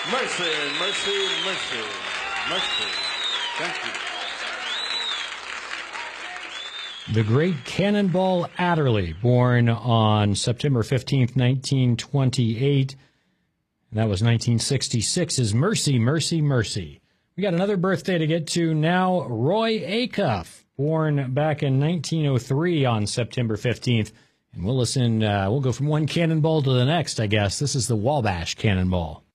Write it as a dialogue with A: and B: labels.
A: Mercy, mercy, mercy, mercy. Thank you.
B: The great Cannonball Adderley, born on September 15th, 1928. And that was 1966's Mercy, Mercy, Mercy. We got another birthday to get to now. Roy Acuff, born back in 1903 on September 15th. And we'll go from one cannonball to the next, I guess. This is the Wabash Cannonball.